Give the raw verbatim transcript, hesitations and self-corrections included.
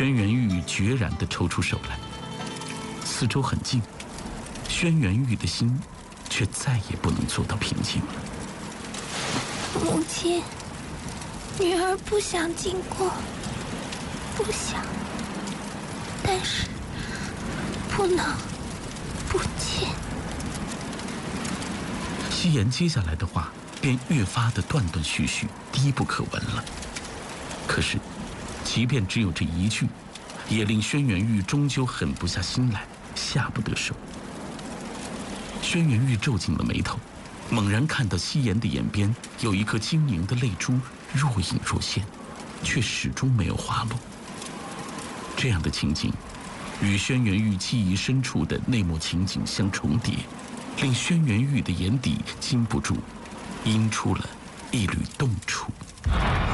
轩辕玉决然地抽出手来，四周很静，轩辕玉的心却再也不能做到平静了。 母亲，女儿不想经过，不想，但是不能不见。 夕颜接下来的话便越发的断断续续，低不可闻了。可是即便只有这一句，也令轩辕玉终究狠不下心来，下不得手。轩辕玉皱紧了眉头，猛然看到夕颜的眼边有一颗晶莹的泪珠若隐若现，却始终没有滑落。这样的情景与轩辕玉记忆深处的那幕情景相重叠，令轩辕玉的眼底禁不住映出了一缕动触。